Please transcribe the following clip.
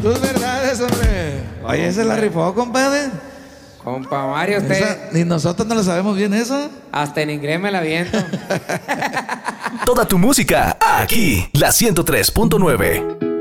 Tus verdades, hombre. Oye, esa la rifó, compadre. Compa Mario, usted. Ni nosotros no lo sabemos bien eso. Hasta en inglés me la viento. Toda tu música, aquí, la 103.9.